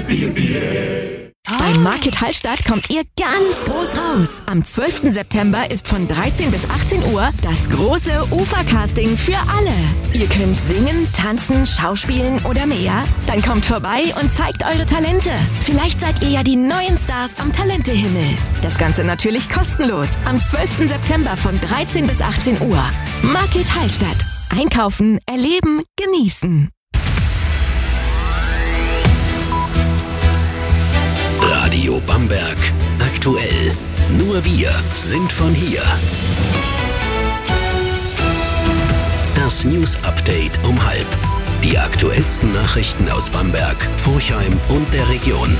Beim Market Hallstatt kommt ihr ganz groß raus. Am 12. September ist von 13 bis 18 Uhr das große Ufercasting für alle. Ihr könnt singen, tanzen, schauspielen oder mehr? Dann kommt vorbei und zeigt eure Talente. Vielleicht seid ihr ja die neuen Stars am Talentehimmel. Das Ganze natürlich kostenlos. Am 12. September von 13 bis 18 Uhr. Market Hallstatt. Einkaufen, erleben, genießen. Radio Bamberg. Aktuell. Nur wir sind von hier. Das News Update um 12:30. Die aktuellsten Nachrichten aus Bamberg, Forchheim und der Region.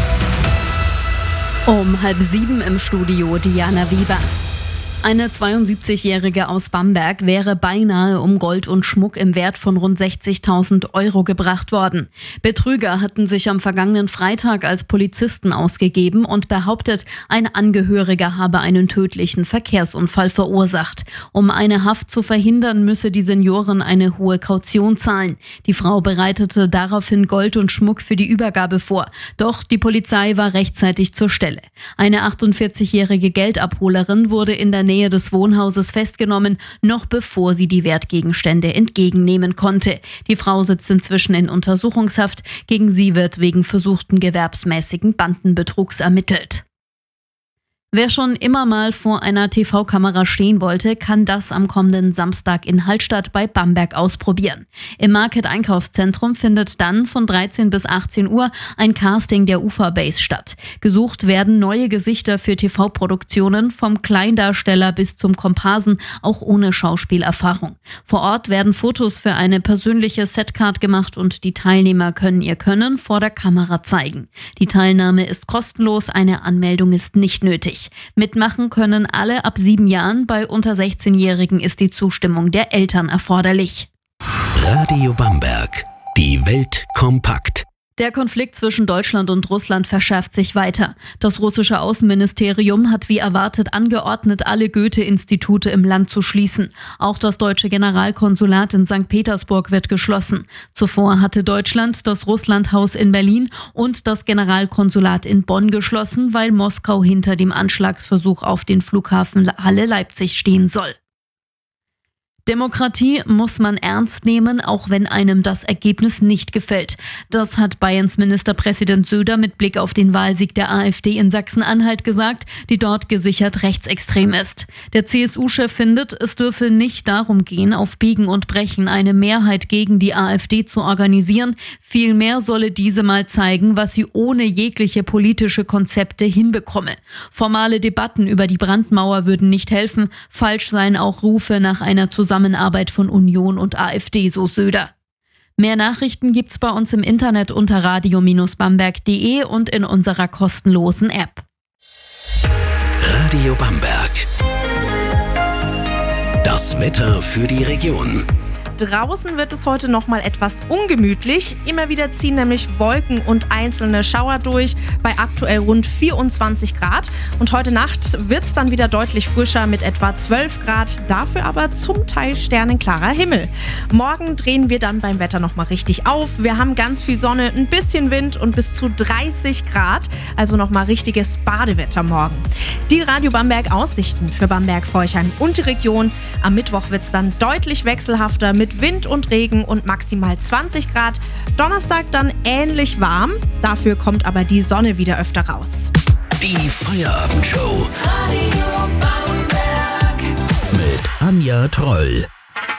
Um 6:30 im Studio Diana Weber. Eine 72-Jährige aus Bamberg wäre beinahe um Gold und Schmuck im Wert von rund 60.000 € gebracht worden. Betrüger hatten sich am vergangenen Freitag als Polizisten ausgegeben und behauptet, ein Angehöriger habe einen tödlichen Verkehrsunfall verursacht. Um eine Haft zu verhindern, müsse die Seniorin eine hohe Kaution zahlen. Die Frau bereitete daraufhin Gold und Schmuck für die Übergabe vor. Doch die Polizei war rechtzeitig zur Stelle. Eine 48-jährige Geldabholerin wurde in der Nähe des Wohnhauses festgenommen, noch bevor sie die Wertgegenstände entgegennehmen konnte. Die Frau sitzt inzwischen in Untersuchungshaft. Gegen sie wird wegen versuchten gewerbsmäßigen Bandenbetrugs ermittelt. Wer schon immer mal vor einer TV-Kamera stehen wollte, kann das am kommenden Samstag in Hallstatt bei Bamberg ausprobieren. Im Market-Einkaufszentrum findet dann von 13 bis 18 Uhr ein Casting der UFA-Base statt. Gesucht werden neue Gesichter für TV-Produktionen, vom Kleindarsteller bis zum Komparsen, auch ohne Schauspielerfahrung. Vor Ort werden Fotos für eine persönliche Setcard gemacht und die Teilnehmer können ihr Können vor der Kamera zeigen. Die Teilnahme ist kostenlos, eine Anmeldung ist nicht nötig. Mitmachen können alle ab 7 Jahren, bei unter 16-Jährigen ist die Zustimmung der Eltern erforderlich. Radio Bamberg. Die Welt kompakt. Der Konflikt zwischen Deutschland und Russland verschärft sich weiter. Das russische Außenministerium hat wie erwartet angeordnet, alle Goethe-Institute im Land zu schließen. Auch das deutsche Generalkonsulat in St. Petersburg wird geschlossen. Zuvor hatte Deutschland das Russlandhaus in Berlin und das Generalkonsulat in Bonn geschlossen, weil Moskau hinter dem Anschlagsversuch auf den Flughafen Halle Leipzig stehen soll. Demokratie muss man ernst nehmen, auch wenn einem das Ergebnis nicht gefällt. Das hat Bayerns Ministerpräsident Söder mit Blick auf den Wahlsieg der AfD in Sachsen-Anhalt gesagt, die dort gesichert rechtsextrem ist. Der CSU-Chef findet, es dürfe nicht darum gehen, auf Biegen und Brechen eine Mehrheit gegen die AfD zu organisieren. Vielmehr solle diese mal zeigen, was sie ohne jegliche politische Konzepte hinbekomme. Formale Debatten über die Brandmauer würden nicht helfen. Falsch seien auch Rufe nach einer Zusammenarbeit von Union und AfD, so Söder. Mehr Nachrichten gibt's bei uns im Internet unter radio-bamberg.de und in unserer kostenlosen App. Radio Bamberg. Das Wetter für die Region. Draußen wird es heute noch mal etwas ungemütlich. Immer wieder ziehen nämlich Wolken und einzelne Schauer durch bei aktuell rund 24 Grad. Und heute Nacht wird es dann wieder deutlich frischer mit etwa 12 Grad. Dafür aber zum Teil sternenklarer Himmel. Morgen drehen wir dann beim Wetter noch mal richtig auf. Wir haben ganz viel Sonne, ein bisschen Wind und bis zu 30 Grad. Also noch mal richtiges Badewetter morgen. Die Radio Bamberg Aussichten für Bamberg, Forchheim und die Region. Am Mittwoch wird es dann deutlich wechselhafter mit Wind und Regen und maximal 20 Grad. Donnerstag dann ähnlich warm, dafür kommt aber die Sonne wieder öfter raus. Die Feierabendshow. Radio Bamberg. Mit Anja Troll.